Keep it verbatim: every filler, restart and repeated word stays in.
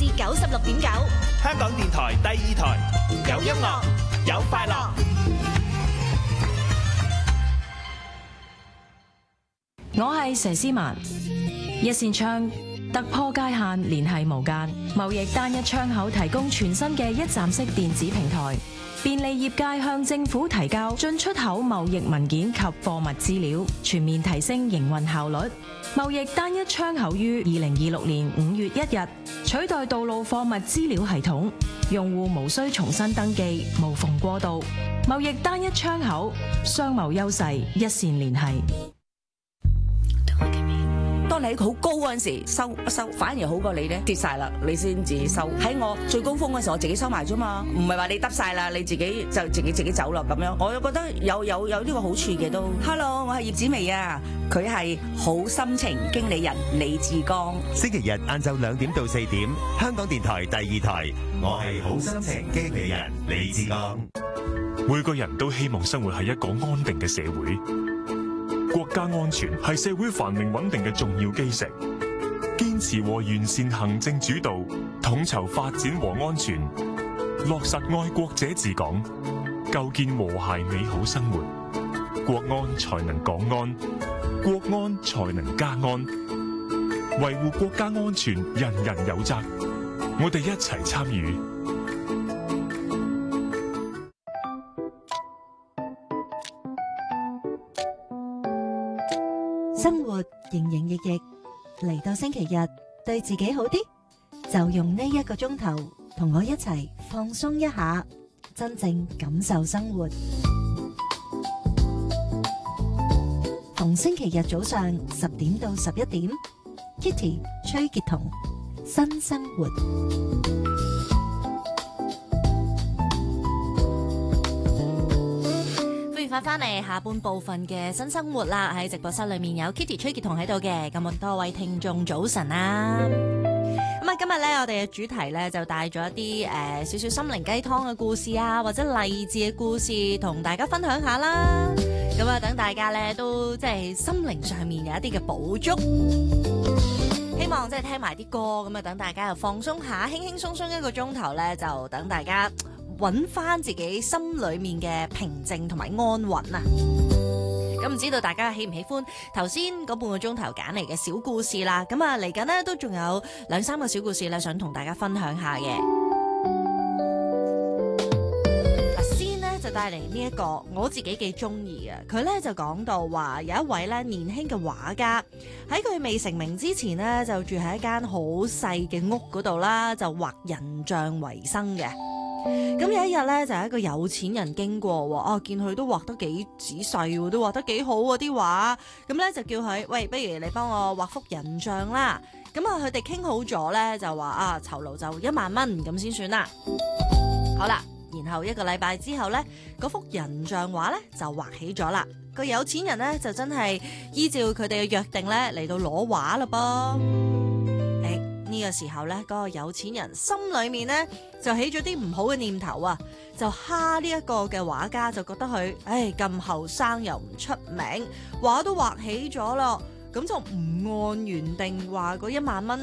至九十六點九， 香港電台第二台，有音樂，有快樂。 我係佘詩曼，一線窗突破界限，聯繫無間，貿易單一窗口提供全新嘅一站式電子平台，便利業界向政府提交進出口貿易文件及貨物資料，全面提升營運效率。貿易單一窗口於二零二六年五月一日取代道路貨物資料系統，用戶無需重新登記，無縫過渡。貿易單一窗口，商貿優勢一線聯繫。 當你喺好高嗰陣時收一收，反而好過你咧跌晒啦，你先自己收。喺我最高峰嗰時，我自己收埋啫嘛，唔係話你得晒啦，你自己就自己自己走啦咁樣。我又覺得有有有呢個好處嘅都。Hello， 我係葉子薇啊，佢係好心情經理人李志剛。 星期日晏晝兩點到四點，香港電台第二台，我係好心情經理人李志剛。 每個人都希望生活喺一個安定嘅社會。國家安全係社會繁榮穩定嘅重要基石，堅持和完善行政主導，統籌發展和安全，落實愛國者治港，構建和諧美好生活，國安才能港安，國安才能家安，維護國家安全人人有責，我哋一齊參與。 生活營營役役，嚟到星期日，對自己好啲，就用呢一個鐘頭同我一齊放鬆一下，真正感受生活。逢星期日早上十點到十一點 ，Kitty 崔潔彤，新生活。 翻翻嚟下半部分嘅新生活啦，喺直播室裏面有 Kitty 崔潔彤喺度嘅，咁多位聽眾早晨啦。咁啊，今日咧我哋嘅主題咧就帶咗一啲誒、呃、少少心靈雞湯嘅故事啊，或者勵志嘅故事同大家分享下啦。咁啊，等大家咧都即係心靈上面有一啲嘅補足，希望即係聽埋啲歌，咁啊等大家又放鬆下，輕輕鬆鬆一個鐘頭咧，就等大家揾翻自己心裏面嘅平靜同埋安穩啊！咁唔知道大家喜唔喜歡頭先嗰半個鐘頭揀嚟嘅小故事啦？咁啊嚟緊呢都仲有兩三個小故事咧，想同大家分享下嘅。嗱，先呢就帶嚟呢一個我自己幾中意嘅，佢咧就講到話有一位咧年輕嘅畫家喺佢未成名之前呢，就住喺一間好細嘅屋嗰度啦，就畫人像為生嘅。咁有一日咧，就係一個有錢人經過，哦，見佢都畫得幾仔細，都畫得幾好啲畫，咁咧就叫佢，喂，不如你幫我畫幅人像啦。咁啊，佢哋傾好咗咧，就話啊，酬勞就一萬蚊咁先算啦。好啦，然後一個禮拜之後咧，嗰幅人像畫咧就畫起咗啦。個有錢人咧就真係依照佢哋嘅約定咧嚟到攞畫啦噃。呢個時候咧，嗰個有錢人心裏面咧就起咗啲唔好嘅念頭啊，就蝦呢一個嘅畫家，就覺得佢，唉，咁後生又唔出名，畫都畫起咗咯，咁就唔按原定話嗰一萬蚊